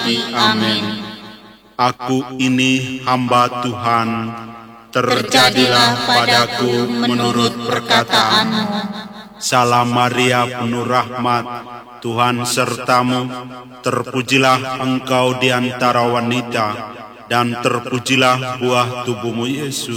kami. Amin. Aku ini hamba Tuhan, Terjadilah padaku menurut perkataanmu. Salam Maria, penuh rahmat, Tuhan sertamu. Terpujilah engkau di antara wanita, dan terpujilah buah tubuhmu Yesus.